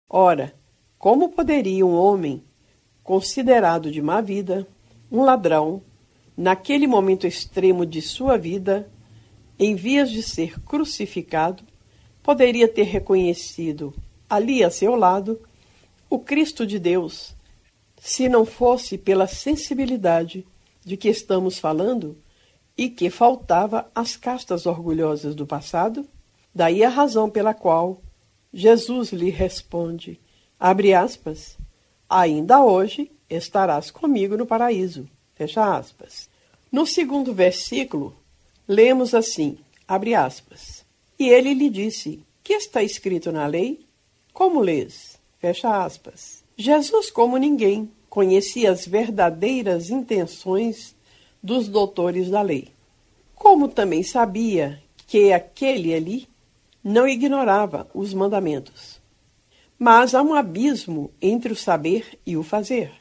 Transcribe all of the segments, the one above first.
Ora, como poderia um homem considerado de má vida, um ladrão, naquele momento extremo de sua vida, em vias de ser crucificado, poderia ter reconhecido ali a seu lado o Cristo de Deus, se não fosse pela sensibilidade de que estamos falando e que faltava às castas orgulhosas do passado? Daí a razão pela qual Jesus lhe responde, abre aspas, ainda hoje estarás comigo no paraíso, fecha aspas. No segundo versículo, lemos assim, abre aspas, e ele lhe disse, que está escrito na lei? Como lês? Fecha aspas. Jesus, como ninguém, conhecia as verdadeiras intenções dos doutores da lei. Como também sabia que aquele ali não ignorava os mandamentos. Mas há um abismo entre o saber e o fazer.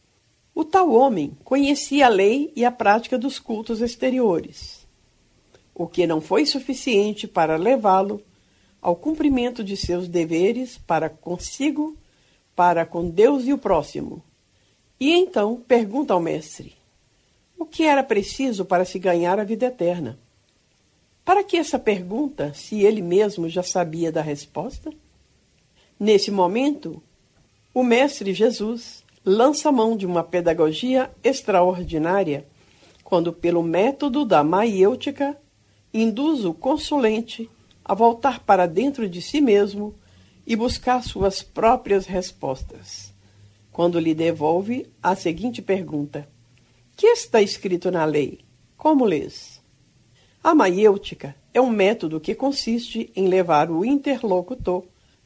O tal homem conhecia a lei e a prática dos cultos exteriores, o que não foi suficiente para levá-lo ao cumprimento de seus deveres para consigo, para com Deus e o próximo. E então pergunta ao mestre, o que era preciso para se ganhar a vida eterna? Para que essa pergunta, se ele mesmo já sabia da resposta? Nesse momento, o mestre Jesus lança mão de uma pedagogia extraordinária, quando pelo método da maiêutica induz o consulente a voltar para dentro de si mesmo e buscar suas próprias respostas, quando lhe devolve a seguinte pergunta, que está escrito na lei? Como lês? A maiêutica é um método que consiste em levar o interlocutor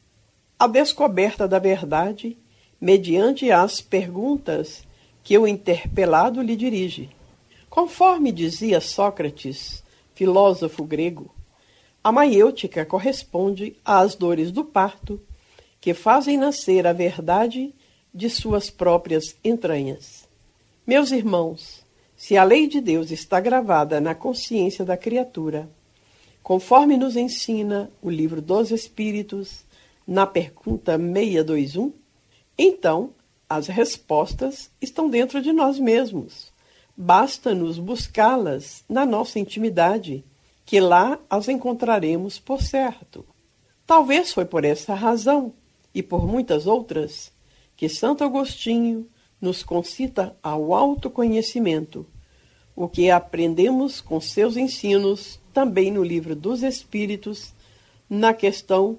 à descoberta da verdade mediante as perguntas que o interpelado lhe dirige. Conforme dizia Sócrates, filósofo grego, a maiêutica corresponde às dores do parto que fazem nascer a verdade de suas próprias entranhas. Meus irmãos, se a lei de Deus está gravada na consciência da criatura, conforme nos ensina o Livro dos Espíritos, na pergunta 621, então as respostas estão dentro de nós mesmos. Basta-nos buscá-las na nossa intimidade, que lá as encontraremos por certo. Talvez foi por essa razão, e por muitas outras, que Santo Agostinho nos concita ao autoconhecimento, o que aprendemos com seus ensinos também no Livro dos Espíritos, na questão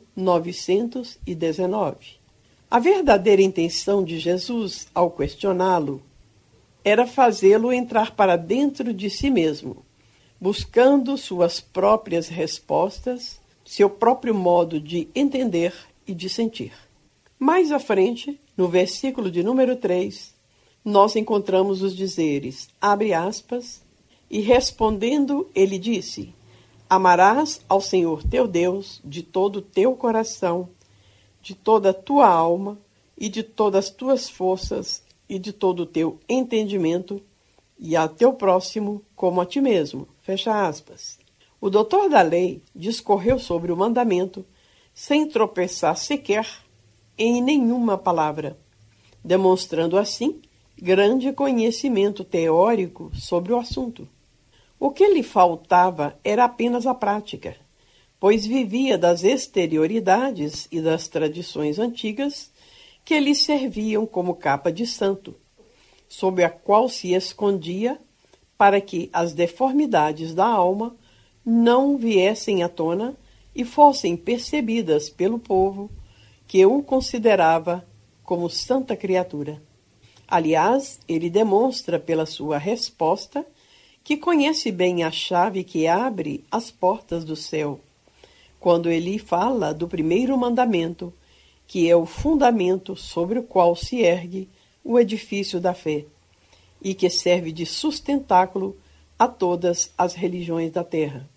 919. A verdadeira intenção de Jesus, ao questioná-lo, era fazê-lo entrar para dentro de si mesmo, buscando suas próprias respostas, seu próprio modo de entender e de sentir. Mais à frente, no versículo de número 3, nós encontramos os dizeres, abre aspas, e respondendo ele disse, amarás ao Senhor teu Deus de todo o teu coração, de toda a tua alma e de todas as tuas forças e de todo o teu entendimento e a teu próximo como a ti mesmo. Fecha aspas. O doutor da lei discorreu sobre o mandamento sem tropeçar sequer em nenhuma palavra, demonstrando assim grande conhecimento teórico sobre o assunto. O que lhe faltava era apenas a prática, pois vivia das exterioridades e das tradições antigas que lhe serviam como capa de santo, sob a qual se escondia para que as deformidades da alma não viessem à tona e fossem percebidas pelo povo que o considerava como santa criatura. Aliás, ele demonstra pela sua resposta que conhece bem a chave que abre as portas do céu, quando ele fala do primeiro mandamento, que é o fundamento sobre o qual se ergue o edifício da fé, e que serve de sustentáculo a todas as religiões da terra.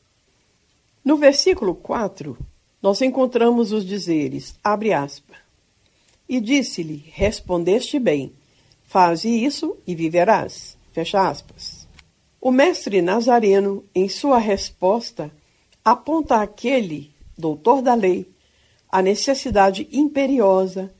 No versículo 4, nós encontramos os dizeres, abre aspas, e disse-lhe, respondeste bem, faze isso e viverás, fecha aspas. O mestre Nazareno, em sua resposta, aponta àquele doutor da lei a necessidade imperiosa